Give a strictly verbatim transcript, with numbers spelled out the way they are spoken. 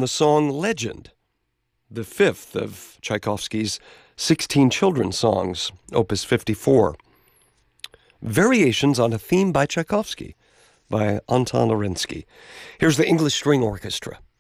the song Legend, the fifth of Tchaikovsky's sixteen children's songs, Opus fifty-four. Variations on a theme by Tchaikovsky, by Anton Arensky. Here's the English String Orchestra.